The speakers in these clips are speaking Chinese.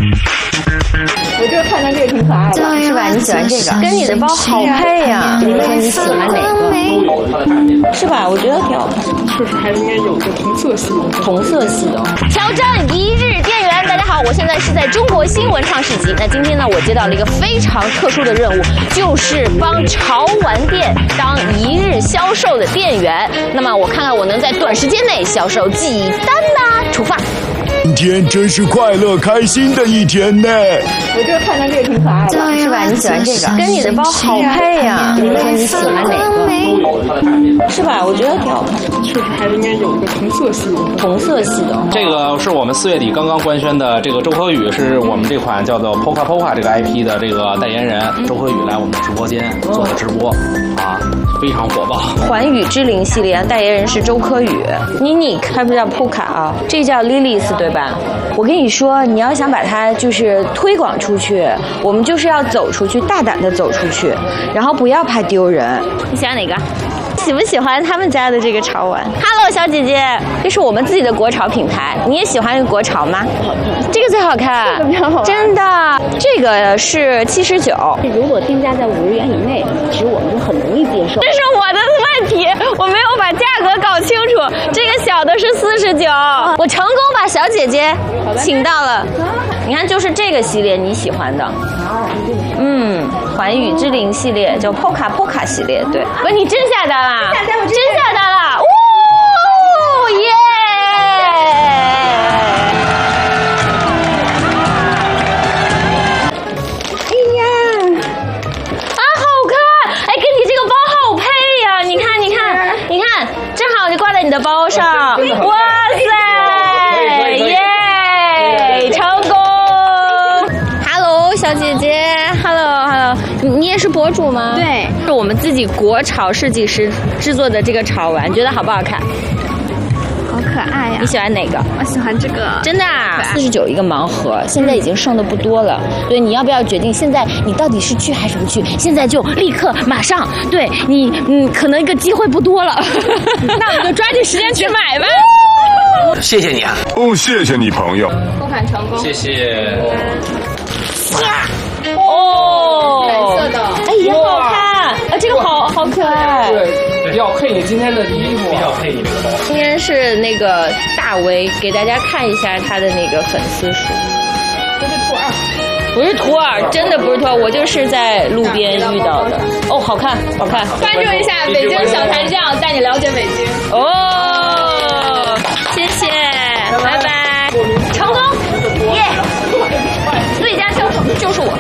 我觉得看到这个挺可爱的， 是吧？你喜欢这个，跟你的包好配呀。你说你喜欢哪个？是吧？我觉得挺好看。 确实还应该有个同色系的。 同色系的。挑战一日店员，大家好，我现在是在中国新闻上市集。那今天呢，我接到了一个非常特殊的任务，就是帮潮玩店当一日销售的店员。那么我看看我能在短时间内销售几单呢？出发。 今天真是快乐开心的一天呢。 我觉得看到这个挺可爱的， 是吧？你喜欢这个，跟你的包好配呀。你说你喜欢哪个？是吧？我觉得挺好看。 确实还应该有个同色系的。 同色系的。 这个是我们4月底刚刚官宣的，这个周可宇是我们这款叫做 Poka Poka 这个 IP 的这个代言人。周可宇来我们直播间做的直播啊，非常火爆。 环宇之灵系列代言人是周可宇，你还不叫 Poka 啊，这叫 Lilies 对吧？我跟你说，你要想把它就是推广出去，我们就是要走出去，大胆的走出去，然后不要怕丢人。你喜欢哪个？喜不喜欢他们家的这个潮玩 ？Hello， 小姐姐，这是我们自己的国潮品牌，你也喜欢国潮吗？这个最好看， 这个比较好玩。 真的，这个是79。 如果定价在50元以内，其实我们就很容易接受。 这是我的问题，我没有把价格搞清楚。这个小的是49，我成功把小姐姐请到了。你看，就是这个系列你喜欢的。环宇之灵系列叫 Poka Poka 系列，对。不，你真下单啦？真下单了！哦耶！ 哎呀， 啊，好看！哎，跟你这个包好配呀！你看，你看，你看，正好就挂在你的包上。哇塞！耶！成功 ！Hello， 小姐姐 ，Hello， 你也是博主吗？ 对， 是我们自己国潮设计师制作的这个潮玩，觉得好不好看？ 好可爱呀！ 你喜欢哪个？ 我喜欢这个。 真的啊，49一个盲盒，现在已经剩的不多了。对，你要不要决定现在你到底是去还是不去？现在就立刻马上。对你，可能一个机会不多了，那我们就抓紧时间去买吧。 谢谢你啊！ 哦，谢谢你朋友。 付款成功。 谢谢。 哦， 蓝色的， 哎也好看啊，这个好可爱。 对，比较配你今天的衣服，比较配你这个包。 今天是那个大威给大家看一下他的那个粉丝数。不是图二，真的不是图二，我就是在路边遇到的。哦，好看，好看。 关注一下北京小弹酱，带你了解北京。 哦，谢谢，拜拜，成功，耶！最佳销售就是我。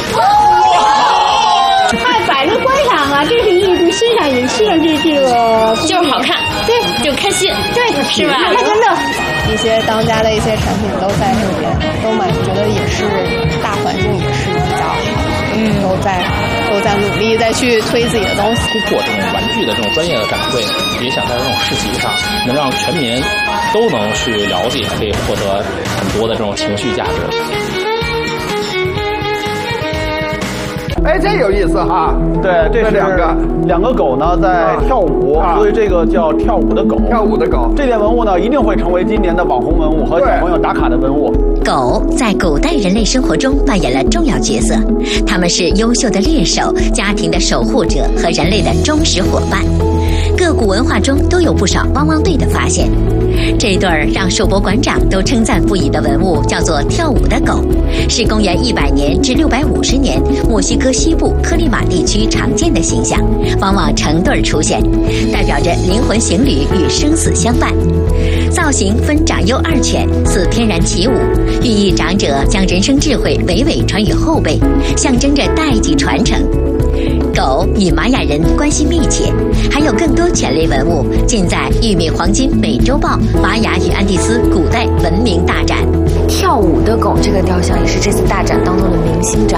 哎，摆着观赏啊，这是艺术欣赏，也欣赏这个就是好看，对，就开心，对，是吧？ 看个乐。 一些当家的一些产品都在这边，都蛮觉得也是大环境也是比较好的，都在努力再去推自己的东西。 通过这种玩具的这种专业的展会，也想在这种市集上能让全民都能去了解，可以获得很多的这种情绪价值。 哎，这有意思哈！ 对，这是两个狗呢在跳舞，所以这个叫跳舞的狗。 跳舞的狗， 这件文物呢一定会成为今年的网红文物和小朋友打卡的文物。 狗在古代人类生活中扮演了重要角色，它们是优秀的猎手、家庭的守护者和人类的忠实伙伴。各古文化中都有不少汪汪队的发现。这对让寿博馆长都称赞不已的文物叫做跳舞的狗，是公元100年至650年墨西哥西部科利马地区常见的形象，往往成对出现，代表着灵魂行旅与生死相伴。造型分长幼2犬，似天然起舞，寓意长者将人生智慧娓娓传与后辈，象征着代际传承。狗与玛雅人关系密切，还有更多犬类文物尽在《玉米黄金美洲豹：玛雅与安第斯古代文明大展》。 跳舞的狗这个雕像也是这次大展当中的明星展。